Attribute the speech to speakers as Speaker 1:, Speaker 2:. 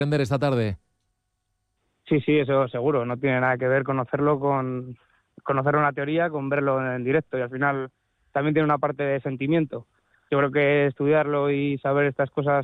Speaker 1: aprender esta tarde.
Speaker 2: Sí, eso seguro. No tiene nada que ver conocerlo con conocerlo en la teoría, con verlo en directo. Y al final también tiene una parte de sentimiento. Yo creo que estudiarlo y saber estas cosas